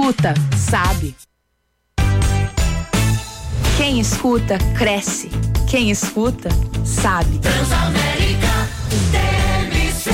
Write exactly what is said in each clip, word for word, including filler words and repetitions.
escuta, sabe. Quem escuta, cresce. Quem escuta, sabe. Transamérica T M C.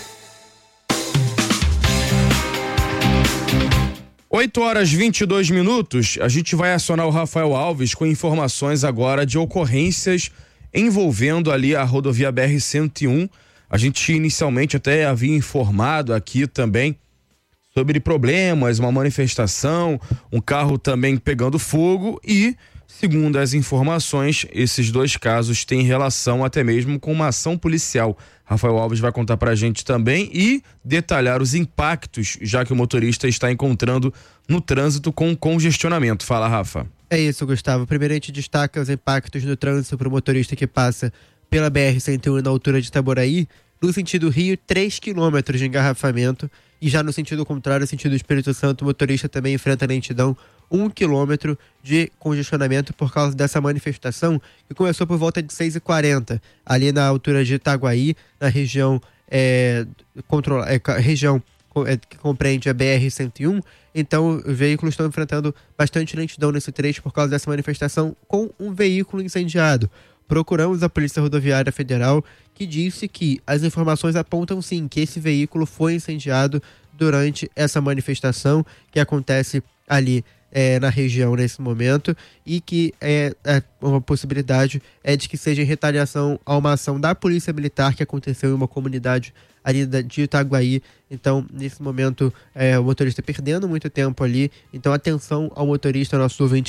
oito horas e vinte e dois minutos, a gente vai acionar o Rafael Alves com informações agora de ocorrências envolvendo ali a rodovia B R cento e um. A gente inicialmente até havia informado aqui também sobre problemas, uma manifestação, um carro também pegando fogo e, segundo as informações, esses dois casos têm relação até mesmo com uma ação policial. Rafael Alves vai contar pra gente também e detalhar os impactos, já que o motorista está encontrando no trânsito com congestionamento. Fala, Rafa. É isso, Gustavo. Primeiro a gente destaca os impactos no trânsito para o motorista que passa pela B R cento e um na altura de Itaboraí. No sentido Rio, três quilômetros de engarrafamento. E já no sentido contrário, no sentido Espírito Santo, o motorista também enfrenta lentidão, um quilômetro de congestionamento por causa dessa manifestação que começou por volta de seis e quarenta, ali na altura de Itaguaí, na região, é, controla, é, região é, que compreende a B R cento e um. Então, os veículos estão enfrentando bastante lentidão nesse trecho por causa dessa manifestação com um veículo incendiado. Procuramos a Polícia Rodoviária Federal, que disse que as informações apontam sim que esse veículo foi incendiado durante essa manifestação que acontece ali é, na região nesse momento e que é, é uma possibilidade é de que seja em retaliação a uma ação da Polícia Militar que aconteceu em uma comunidade ali de Itaguaí. Então, nesse momento, é, o motorista perdendo muito tempo ali. Então, atenção ao motorista, nosso ouvinte